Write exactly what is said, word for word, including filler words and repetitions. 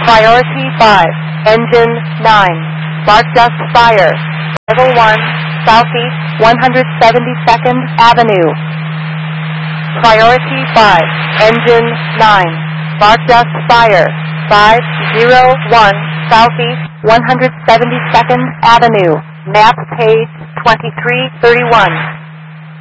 Priority five, Engine nine, Spark Dust Fire, five oh one Southeast one hundred seventy-second Avenue. Priority five, Engine nine, Spark Dust Fire, five oh one Southeast one hundred seventy-second Avenue. Map page twenty-three thirty-one.